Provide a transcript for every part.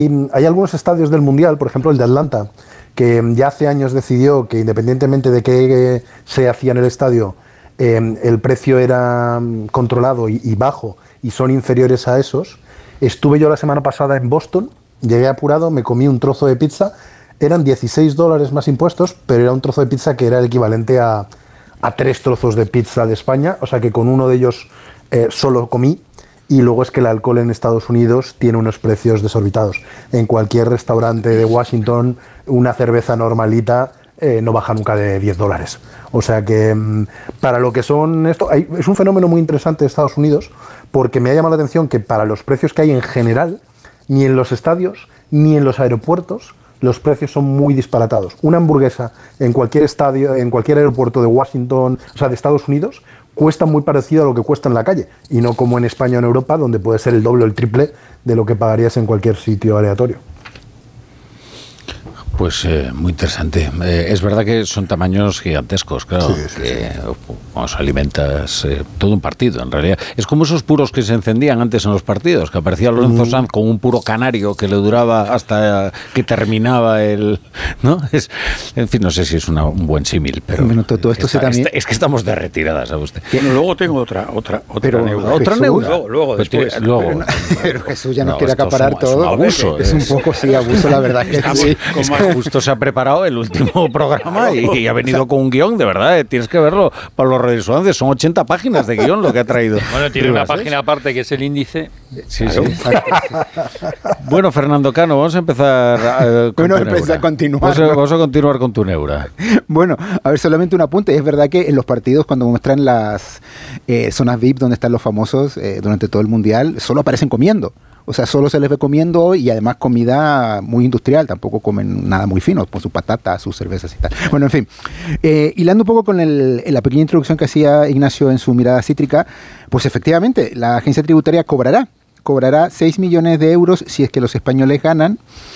hay algunos estadios del Mundial, por ejemplo el de Atlanta, que ya hace años decidió que independientemente de qué se hacía en el estadio, el precio era controlado y bajo, y son inferiores a esos. Estuve yo la semana pasada en Boston, llegué apurado, me comí un trozo de pizza, eran $16 más impuestos, pero era un trozo de pizza que era el equivalente a 3 trozos de pizza de España, o sea que con uno de ellos solo comí. Y luego es que el alcohol en Estados Unidos tiene unos precios desorbitados. En cualquier restaurante de Washington, una cerveza normalita no baja nunca de $10. O sea que para lo que son esto, es un fenómeno muy interesante de Estados Unidos, porque me ha llamado la atención que para los precios que hay en general, ni en los estadios, ni en los aeropuertos, los precios son muy disparatados. Una hamburguesa en cualquier estadio, en cualquier aeropuerto de Washington, o sea, de Estados Unidos, cuesta muy parecido a lo que cuesta en la calle, y no como en España o en Europa, donde puede ser el doble o el triple de lo que pagarías en cualquier sitio aleatorio. Pues muy interesante. Es verdad que son tamaños gigantescos, claro, que alimentas todo un partido, en realidad. Es como esos puros que se encendían antes en los partidos, que aparecía Lorenzo Sanz con un puro canario que le duraba hasta que terminaba el... ¿no? En fin, no sé si es un buen símil, pero... Bueno, todo esto es que estamos de retirada, ¿sabe usted? Bueno, luego tengo otra neura. ¿Otra neura? Luego después. Pero Jesús ya nos quiere acaparar todo. Abuso. Es un poco, sí, abuso, la verdad. Justo se ha preparado el último programa y ha venido con un guión, de verdad, tienes que verlo para los radioescuchantes, son 80 páginas de guión lo que ha traído. Bueno, tiene una página aparte que es el índice. Sí. Bueno, Fernando Cano, vamos a empezar con tu neura. Vamos a continuar con tu neura. Bueno, a ver, solamente un apunte. Es verdad que en los partidos, cuando muestran las zonas VIP donde están los famosos durante todo el Mundial, solo aparecen comiendo. O sea, solo se les ve comiendo, y además comida muy industrial, tampoco comen nada muy fino, con sus patatas, sus cervezas y tal. Bueno, en fin, hilando un poco con la pequeña introducción que hacía Ignacio en su mirada cítrica, pues efectivamente la agencia tributaria cobrará 6 millones de euros si es que los españoles ganan,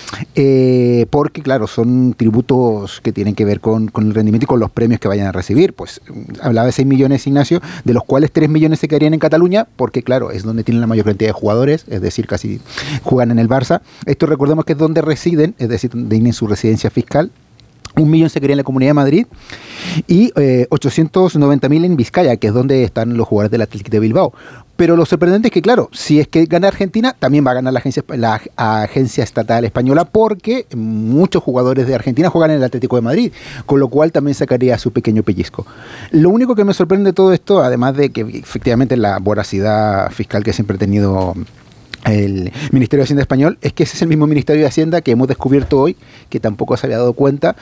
porque claro, son tributos que tienen que ver con el rendimiento y con los premios que vayan a recibir. Pues hablaba de 6 millones, Ignacio, de los cuales 3 millones se quedarían en Cataluña, porque claro, es donde tienen la mayor cantidad de jugadores, es decir, casi juegan en el Barça. Esto recordemos que es donde residen, es decir, donde tienen su residencia fiscal. 1 millón se quería en la Comunidad de Madrid y 890.000 en Vizcaya, que es donde están los jugadores del Athletic de Bilbao. Pero lo sorprendente es que, claro, si es que gana Argentina, también va a ganar la agencia estatal española, porque muchos jugadores de Argentina juegan en el Atlético de Madrid, con lo cual también sacaría su pequeño pellizco. Lo único que me sorprende de todo esto, además de que efectivamente la voracidad fiscal que siempre ha tenido el Ministerio de Hacienda español, es que ese es el mismo Ministerio de Hacienda que hemos descubierto hoy, que tampoco se había dado cuenta,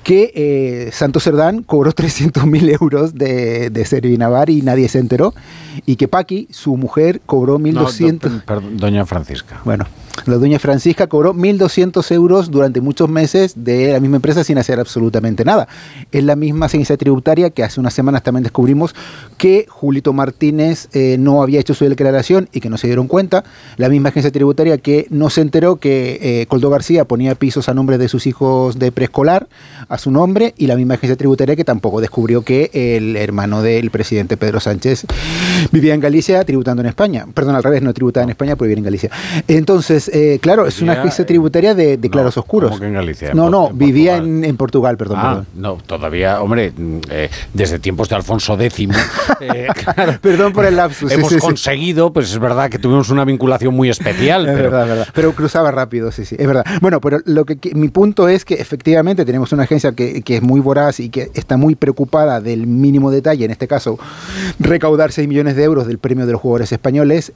que Santos Cerdán cobró 300.000 euros de Servinavar y nadie se enteró, y que Paqui, su mujer, cobró 1.200... Perdón, doña Francisca. Bueno, la doña Francisca cobró 1.200 euros durante muchos meses de la misma empresa sin hacer absolutamente nada. Es la misma agencia tributaria que hace unas semanas también descubrimos que Julito Martínez no había hecho su declaración y que no se dieron cuenta. La misma agencia tributaria que no se enteró que Coldo García ponía pisos a nombre de sus hijos de preescolar a su nombre, y la misma agencia tributaria que tampoco descubrió que el hermano del presidente Pedro Sánchez vivía en Galicia tributando en España. Perdón, al revés, no tributaba en España, pero vivía en Galicia. Entonces, claro, es una agencia tributaria de claros oscuros. ¿Cómo que en Galicia? No, vivía en Portugal, perdón. No, todavía, hombre, desde tiempos de Alfonso X, claro, perdón por el lapsus. Hemos conseguido, pues es verdad que tuvimos una vinculación muy especial. Es verdad. Pero cruzaba rápido, sí, es verdad. Bueno, pero mi punto es que efectivamente tenemos una agencia que es muy voraz y que está muy preocupada del mínimo detalle, en este caso, recaudar 6 millones de euros del premio de los jugadores españoles,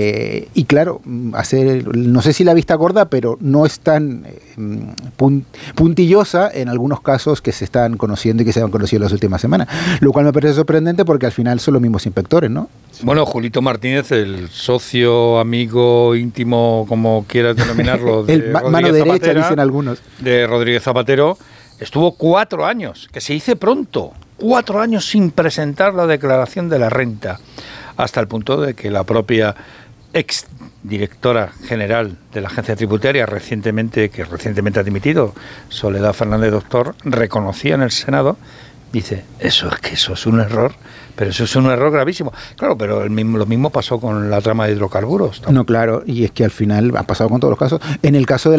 y claro, hacer, no sé si la vista gorda, pero no es tan puntillosa en algunos casos que se están conociendo y que se han conocido en las últimas semanas, lo cual me parece sorprendente porque al final son los mismos inspectores, ¿no? Bueno, Julito Martínez, el socio, amigo, íntimo, como quieras denominarlo, de el mano derecha, dicen algunos, de Rodríguez Zapatero, estuvo 4 años, que se dice pronto, 4 años sin presentar la declaración de la renta, hasta el punto de que la propia ex directora general de la agencia tributaria, recientemente ha dimitido, Soledad Fernández Doctor, reconocía en el Senado Dice, eso es un error, pero eso es un error gravísimo. Claro, pero lo mismo pasó con la trama de hidrocarburos, ¿no? No, claro, y es que al final ha pasado con todos los casos. En el caso de